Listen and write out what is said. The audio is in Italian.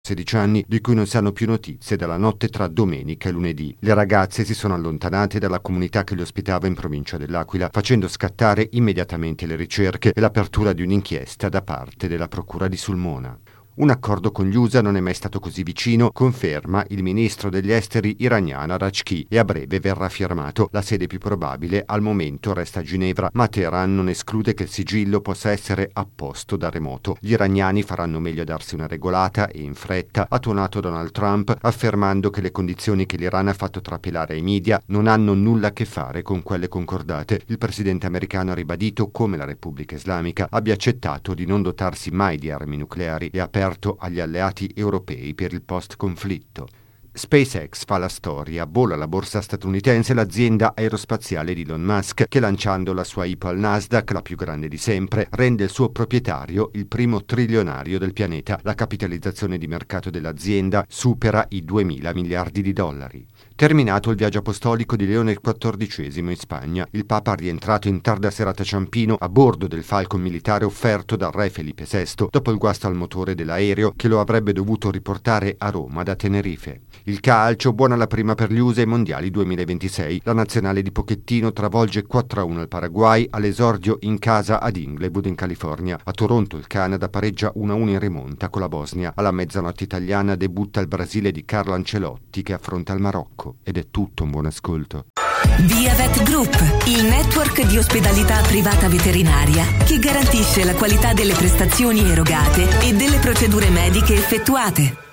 16 anni, di cui non si hanno più notizie dalla notte tra domenica e lunedì. Le ragazze si sono allontanate dalla comunità che li ospitava in provincia dell'Aquila, facendo scattare immediatamente le ricerche e l'apertura di un'inchiesta da parte della procura di Sulmona. Un accordo con gli USA non è mai stato così vicino, conferma il ministro degli esteri iraniano Arachchi, e a breve verrà firmato. La sede più probabile al momento resta a Ginevra, ma Teheran non esclude che il sigillo possa essere apposto da remoto. Gli iraniani faranno meglio a darsi una regolata e in fretta, ha tuonato Donald Trump, affermando che le condizioni che l'Iran ha fatto trapelare ai media non hanno nulla a che fare con quelle concordate. Il presidente americano ha ribadito come la Repubblica Islamica abbia accettato di non dotarsi mai di armi nucleari e aperto agli alleati europei per il post-conflitto. SpaceX fa la storia, bolla la borsa statunitense l'azienda aerospaziale di Elon Musk, che lanciando la sua IPO al Nasdaq, la più grande di sempre, rende il suo proprietario il primo trilionario del pianeta. La capitalizzazione di mercato dell'azienda supera i 2.000 miliardi di dollari. Terminato il viaggio apostolico di Leone XIV in Spagna, il Papa, rientrato in tarda serata a Ciampino a bordo del Falcon militare offerto dal re Felipe VI, dopo il guasto al motore dell'aereo che lo avrebbe dovuto riportare a Roma da Tenerife. Il calcio, buona la prima per gli USA ai mondiali 2026. La nazionale di Pochettino travolge 4-1 il Paraguay all'esordio in casa ad Inglewood in California. A Toronto il Canada pareggia 1-1 in rimonta con la Bosnia. Alla mezzanotte italiana debutta il Brasile di Carlo Ancelotti che affronta il Marocco. Ed è tutto, un buon ascolto. Via Vet Group, il network di ospedalità privata veterinaria che garantisce la qualità delle prestazioni erogate e delle procedure mediche effettuate.